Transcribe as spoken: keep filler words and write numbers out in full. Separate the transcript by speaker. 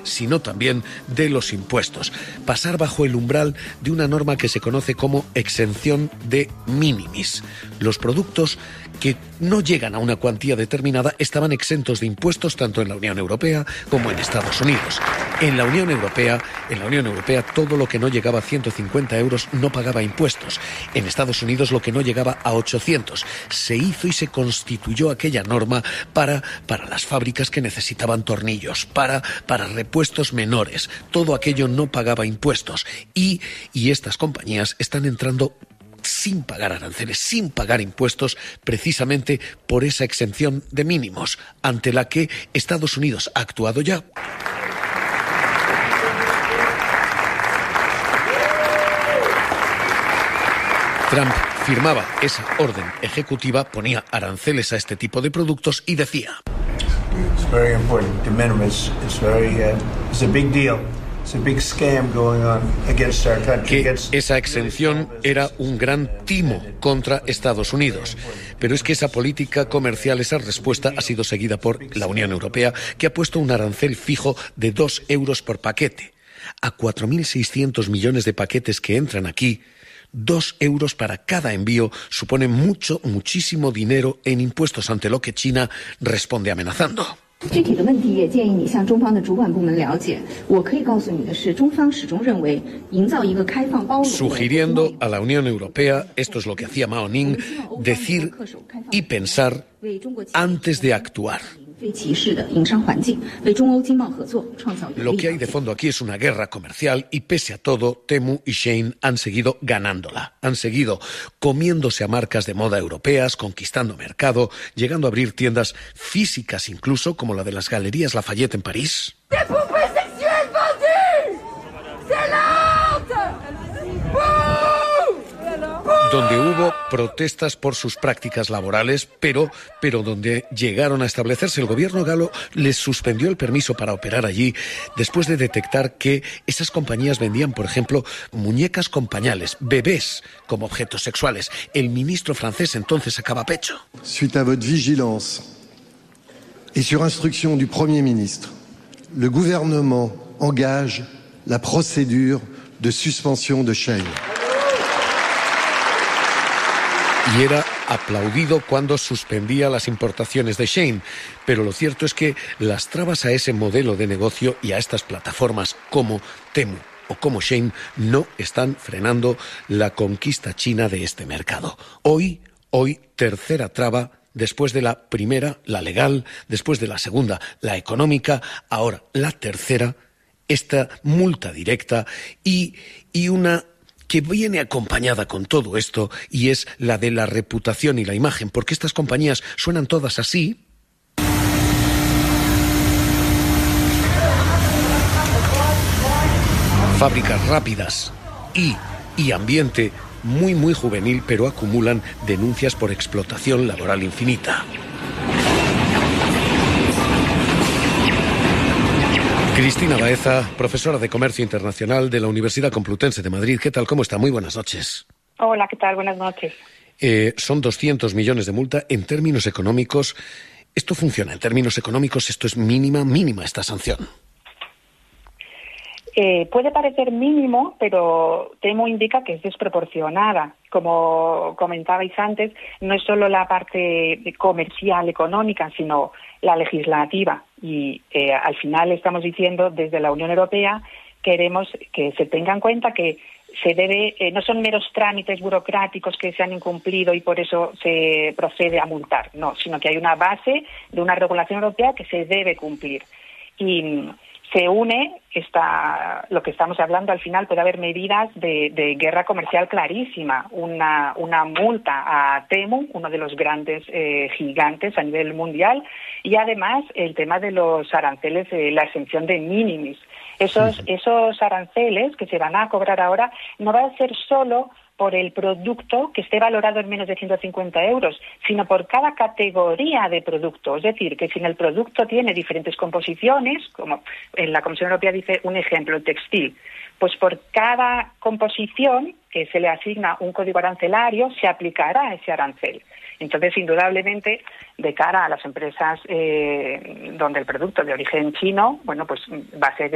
Speaker 1: sino también de los impuestos. Pasar bajo el umbral de una norma que se conoce como exención de minimis. Los productos que no llegan a una cuantía determinada estaban exentos de impuestos tanto en la Unión Europea como en Estados Unidos. En la Unión Europea, en la Unión Europea todo lo que no llegaba a ciento cincuenta euros no pagaba impuestos. En Estados Unidos lo que no llegaba a ochocientos. Se hizo y se constituyó aquella norma para, para las fábricas que necesitaban tornillos, para, para repuestos menores. Todo aquello no pagaba impuestos. Y, y estas compañías están entrando sin pagar aranceles, sin pagar impuestos, precisamente por esa exención de mínimos, ante la que Estados Unidos ha actuado ya. Trump firmaba esa orden ejecutiva, ponía aranceles a este tipo de productos y decía:
Speaker 2: It's very important. De minimis is very uh, it's a big deal. It's a big scam going on against our country.
Speaker 1: Que esa exención era un gran timo contra Estados Unidos. Pero es que esa política comercial, esa respuesta ha sido seguida por la Unión Europea, que ha puesto un arancel fijo de dos euros por paquete. A cuatro mil seiscientos millones de paquetes que entran aquí, dos euros para cada envío supone mucho, muchísimo dinero en impuestos, ante lo que China responde amenazando. Sugiriendo a la Unión Europea, esto es lo que hacía Mao Ning, decir y pensar antes de actuar. Lo que hay de fondo aquí es una guerra comercial y pese a todo, Temu y Shein han seguido ganándola. Han seguido comiéndose a marcas de moda europeas, conquistando mercado, llegando a abrir tiendas físicas incluso, como la de las Galerías Lafayette en París. Donde hubo protestas por sus prácticas laborales, pero, pero donde llegaron a establecerse. El gobierno galo les suspendió el permiso para operar allí después de detectar que esas compañías vendían, por ejemplo, muñecas con pañales, bebés como objetos sexuales. El ministro francés entonces sacaba pecho.
Speaker 3: Suite à votre vigilance et sur instruction du Premier ministre, le gouvernement engage la procédure de suspension de Shein.
Speaker 1: Y era aplaudido cuando suspendía las importaciones de Shein. Pero lo cierto es que las trabas a ese modelo de negocio y a estas plataformas como Temu o como Shein no están frenando la conquista china de este mercado. Hoy, hoy, tercera traba, después de la primera, la legal, después de la segunda, la económica, ahora la tercera, esta multa directa y, y una que viene acompañada con todo esto, y es la de la reputación y la imagen, porque estas compañías suenan todas así. Fábricas rápidas y, y ambiente muy, muy juvenil, pero acumulan denuncias por explotación laboral infinita. Cristina Baeza, profesora de Comercio Internacional de la Universidad Complutense de Madrid. ¿Qué tal? ¿Cómo está? Muy buenas noches.
Speaker 4: Hola, ¿qué tal? Buenas noches.
Speaker 1: Eh, son doscientos millones de multa. En términos económicos, ¿esto funciona? En términos económicos, ¿esto es mínima, mínima esta sanción?
Speaker 4: Eh, puede parecer mínimo, pero Temu indica que es desproporcionada. Como comentabais antes, no es solo la parte comercial, económica, sino la legislativa. Y eh, al final estamos diciendo, desde la Unión Europea, queremos que se tenga en cuenta que se debe, eh, no son meros trámites burocráticos que se han incumplido y por eso se procede a multar, no, sino que hay una base de una regulación europea que se debe cumplir. Y se une esta, lo que estamos hablando, al final puede haber medidas de, de guerra comercial clarísima, una, una multa a Temu, uno de los grandes eh, gigantes a nivel mundial, y además el tema de los aranceles, eh, la exención de minimis. Esos, esos aranceles que se van a cobrar ahora no va a ser solo por el producto que esté valorado en menos de ciento cincuenta euros, sino por cada categoría de producto. Es decir, que si en el producto tiene diferentes composiciones, como en la Comisión Europea dice un ejemplo, el textil, pues por cada composición que se le asigna un código arancelario se aplicará ese arancel. Entonces, indudablemente, de cara a las empresas eh, donde el producto de origen chino, bueno, pues va a ser